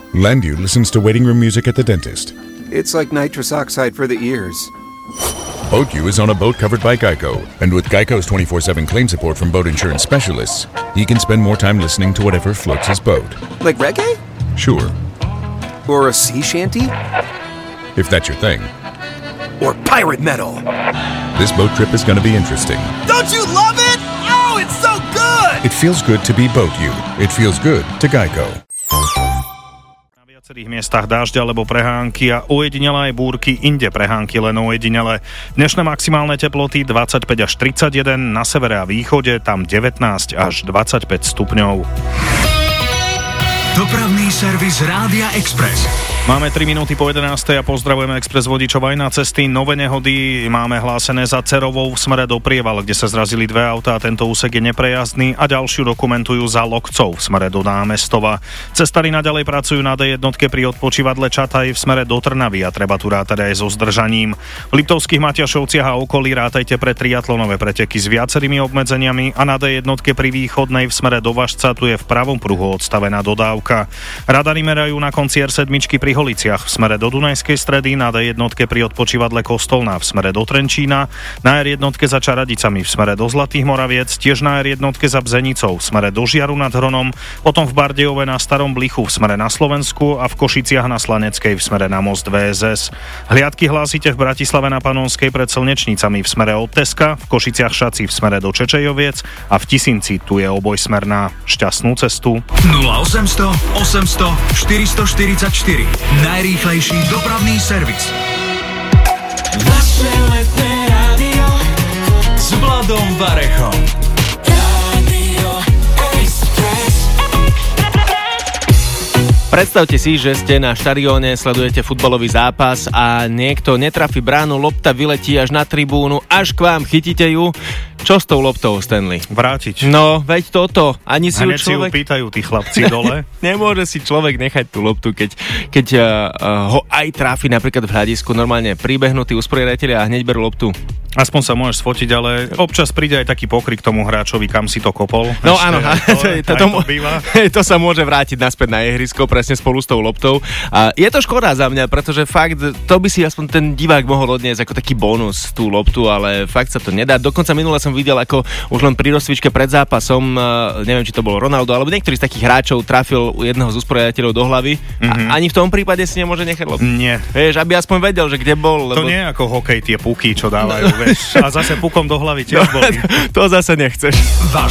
Landu listens to waiting room music at the dentist. It's like nitrous oxide for the ears. BoatU is on a boat covered by Geico, and with Geico's 24/7 claim support from boat insurance specialists, he can spend more time listening to whatever floats his boat. Like reggae? Sure, Or a sea shanty? if that's your thing. Or pirate metal? This boat trip is going to be interesting. Don't you love it? Oh, it's so good! It feels good to be BoatU. It feels good to Geico. Na viacerých miestach dážď alebo prehánky a ojedinelé aj búrky, inde prehánky len ojedinelé. Dnešné maximálne teploty 25 až 31, na severe a východe tam 19 až 25 stupňov. Dopravný servis Rádia Express. Máme 3 minúty po 11. a pozdravujeme Express vodičov aj na cesty. Nové nehody máme hlásené za Cerovou v smere do Prieval, kde sa zrazili dve autá a tento úsek je neprejazdný, a ďalšiu dokumentujú za Lokcov v smere do Námestova. Cestári naďalej pracujú na D1 pri odpočívadle Čataj v smere do Trnavy a treba tu rátať aj so zdržaním. V Liptovských Matiašovciach a okolí rátajte pre triatlonové preteky s viacerými obmedzeniami a na D1 pri východnej v smere do Važca tu je v pravom pruhu odstavená dodávka. Radary merajú na konci R7 pri Holiciach v smere do Dunajskej Stredy, na D1 pri odpočívadle Kostolná v smere do Trenčína, na R1 za Čaradicami v smere do Zlatých Moraviec, tiež na R1 za Bzenicou v smere do Žiaru nad Hronom, potom v Bardejove na Starom Blichu v smere na Slovensku a v Košiciach na Slaneckej v smere na most VSS. Hliadky hlásite v Bratislave na Panonskej pred Slnečnicami v smere od Teska, v Košiciach Šaci v smere do Čečejoviec a v Tisinci tu je obojsmer na Šťastnú cestu. 0800 800 444. Najrýchlejší dopravný servis. Vaše letné rádio S Vladom Varechom. Rádio Express. Predstavte si, že ste na štadióne, sledujete futbalový zápas a niekto netrafí bránu, lopta vyletí až na tribúnu, až k vám, chytíte ju. Čo s tou loptou, Stanley? Vrátiť. No, veď toto. Ani si Hneď ju človek... si ju pýtajú tí chlapci dole. Nemôže si človek nechať tú loptu, keď ho aj tráfi napríklad v hľadisku. Normálne príbehnú tí usporiadatelia a hneď berú loptu. Aspoň sa môžeš sfotiť, ale občas príde aj taký pokrik tomu hráčovi, kam si to kopol. No ešte, áno, to sa môže vrátiť naspäť na ihrisko, presne spolu s tou loptou. A je to škoda za mňa, pretože fakt, to by si aspoň ten divák mohol odniesť ako taký bonus tú loptu, ale fakt sa to nedá. Dokonca minule som videl, ako už len pri rozcvičke pred zápasom, neviem, či to bol Ronaldo, alebo niektorý z takých hráčov trafil jedného z usporiadateľov do hlavy. A ani v tom prípade si nemôže nechať loptu. Nie. Vieš, aby aspoň vedel, že kde bol. To nie je ako hokej, tie puky, čo dávajú, vieš. A zase pukom do hlavy tiež boli. To zase nechceš.